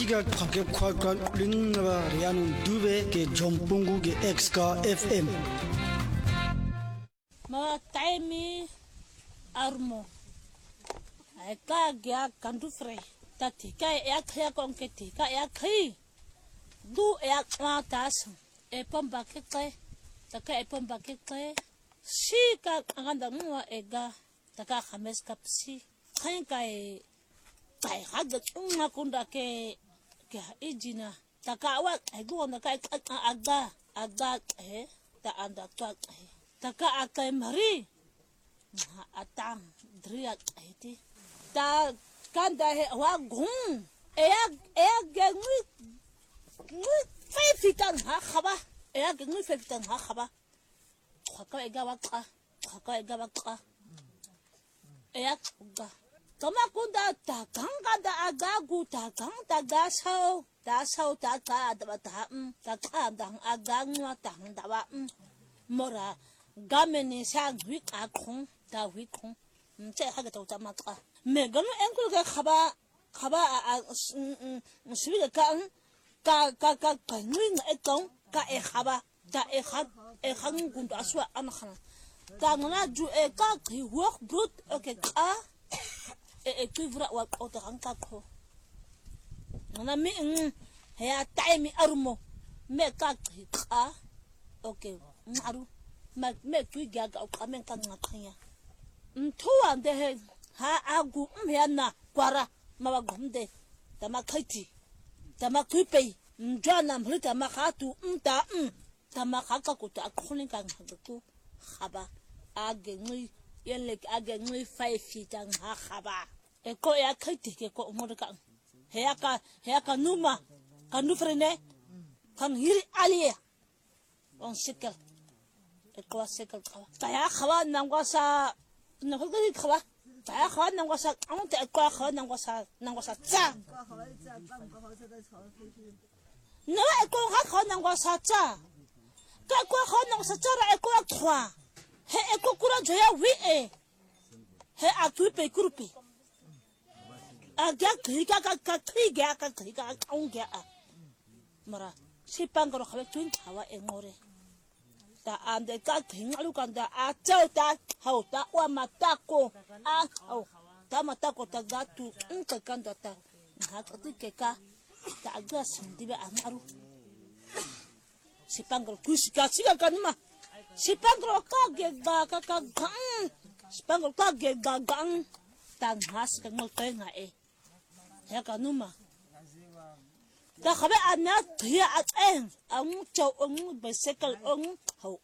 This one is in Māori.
tiga khake khwa lingwa rianu dube ke jompungu ke XK FM ma taimi armo ai ka gya kandu fre ta tika ya khya kon ke tika ya khi du ya kwa tas e pomba ke ta ka e pomba ke si ka nganda ngwa ega ta ka khames kapsi khain kai kai hada unga kunda ke ijina ta ka wa ai du na kai aga ta anda ta ka akai mari atang dria eti ta kanda he wa gung e gengui fitan ha khaba e gengui fitan ha khaba khaka e ga waqa e ga tama kunda ta ganga da agagu ta gang ta gasau ta ka da ta ka da agangwa ta da wa mora gamene sang wi ka khong ta wi khong mche ha ga ta ma ka me ganu en ku ga khaba swi ka nui na etong ka e khaba ta e khang kun ta swa an khana ta ngana ju e ka ki work brut okay ka e kivra wa ko ta kan ka ko ngana mi ya time armo me ka ki ka okay maru me tu ga ka men kan ngakanya mtuwa nde ha agu mhyana kwara mabagomde tama khaiti tama kupe mjana mhlita makhatu tama khaka kuta akhuni kan hadu khaba agengui yenlek agengui 5 feet ang ha khaba e ko ya khaiti ke ko umurka heka numa kanu frene kan hiri aliya on sikal e ko sikal khawa ta khawa nangwasa na ko di khawa ta khawa nangwasa ang te ko khawa nangwasa cha no e ko khawa nangwasa cha ka ko khawa nangwasa cha ra e ko khwa he e ko kura joya wi e he atupe kurupe aga kriga ka onga mara sipangro khawa twin khawa e ngore ta ande ka thingalu kanda a chau ta hau ta wa matako a hau ta matako ta gatu ka kanda ta ha ta ka ta aga sindibe amaru sipangro kusika sika kanuma sipangro ka ge ga ka sipangro ka ge ga gang ta has ka ngol pe nga e ya kanuma ta khabe ana thia at en ang chau ang bicycle ang hau